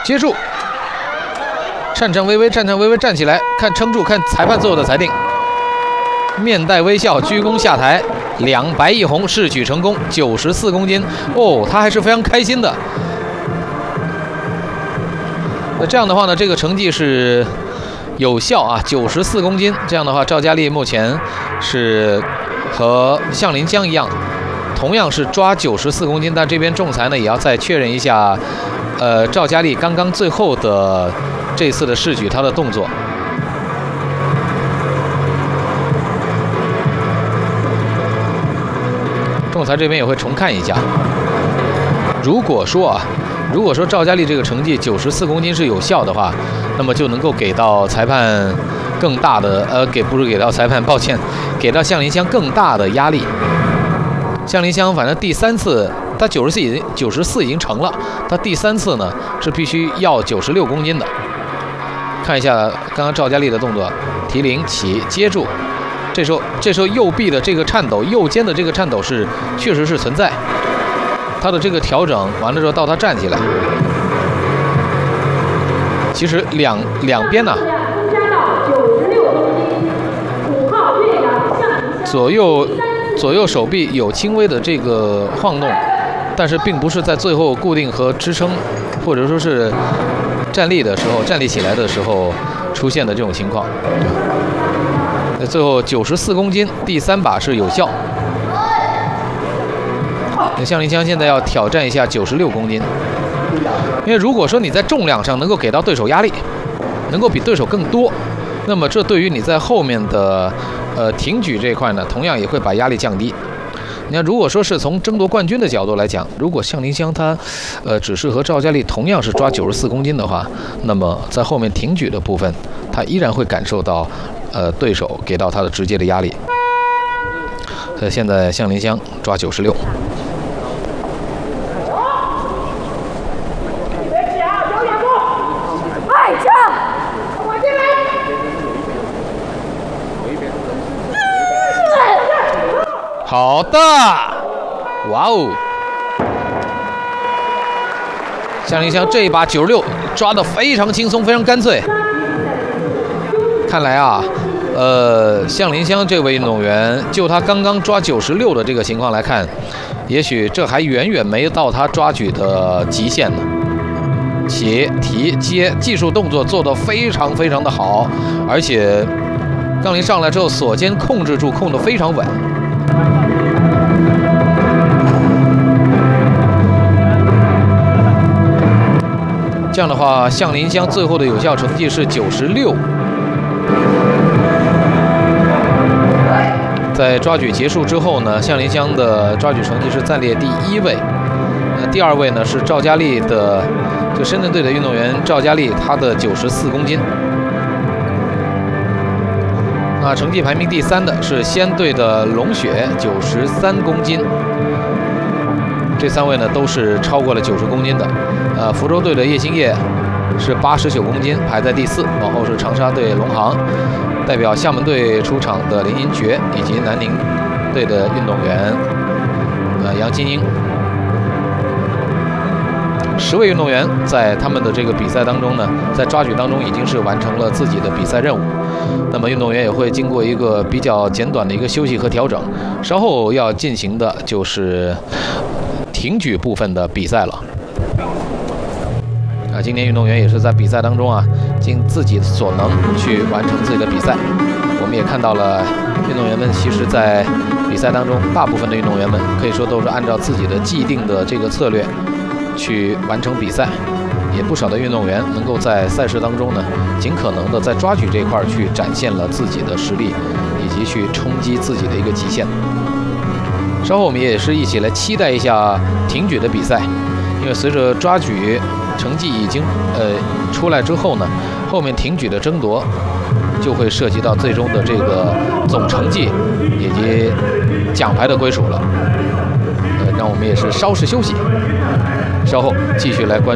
接住，颤颤巍巍站起来，看撑住，看裁判最后的裁定。面带微笑，鞠躬下台，2白1红，试举成功，94公斤。哦，他还是非常开心的。那这样的话呢，这个成绩是有效啊，94公斤。这样的话，赵佳丽目前是和向林香一样，同样是抓94公斤，但这边仲裁呢也要再确认一下，赵佳丽刚刚最后的这次的试举她的动作。仲裁这边也会重看一下。如果说赵佳丽这个成绩94公斤是有效的话，那么就能够给到裁判更大的不是给到裁判，抱歉，给到向林香更大的压力。向林香反正第3次他94已经成了，他第3次呢是必须要96公斤的。看一下刚刚赵佳丽的动作，提铃起接住。这时候右臂的这个颤抖，右肩的这个颤抖是确实是存在。他的这个调整完了之后，到他站起来，其实两边呢，左右手臂有轻微的这个晃动，但是并不是在最后固定和支撑，或者说是站立起来的时候出现的这种情况。那最后94公斤，第3把是有效。那向林香现在要挑战一下96公斤，因为如果说你在重量上能够给到对手压力，能够比对手更多，那么这对于你在后面的挺举这一块呢，同样也会把压力降低。你看，如果说是从争夺冠军的角度来讲，如果向林香她只是和赵佳丽同样是抓94公斤的话，那么在后面挺举的部分，她依然会感受到对手给到她的直接的压力。所以现在向林香抓96。好的，哇哦！向林香这一把96抓得非常轻松，非常干脆。看来啊，向林香这位运动员，就他刚刚抓96的这个情况来看，也许这还远远没到他抓举的极限呢。起、提、接，技术动作做得非常非常的好，而且杠铃上来之后，锁肩控制住，控得非常稳。这样的话，向林香最后的有效成绩是96。在抓举结束之后呢，向林香的抓举成绩是暂列第1位。第2位呢是赵佳丽的，就深圳队的运动员赵佳丽，她的94公斤。那成绩排名第3的是西安队的龙雪，93公斤。这3位呢都是超过了90公斤的。福州队的叶星烨是89公斤，排在第4。往后是长沙队龙航，代表厦门队出场的林银爵，以及南宁队的运动员杨金英。10位运动员在他们的这个比赛当中呢，在抓举当中已经是完成了自己的比赛任务。那么运动员也会经过一个比较简短的一个休息和调整，稍后要进行的就是挺举部分的比赛了。今年运动员也是在比赛当中啊，尽自己所能去完成自己的比赛。我们也看到了运动员们，其实在比赛当中，大部分的运动员们可以说都是按照自己的既定的这个策略去完成比赛。也不少的运动员能够在赛事当中呢，尽可能的在抓举这块去展现了自己的实力，以及去冲击自己的一个极限。稍后我们也是一起来期待一下挺举的比赛，因为随着抓举成绩已经出来之后呢，后面挺举的争夺就会涉及到最终的这个总成绩以及奖牌的归属了。让我们也是稍事休息，稍后继续来关注。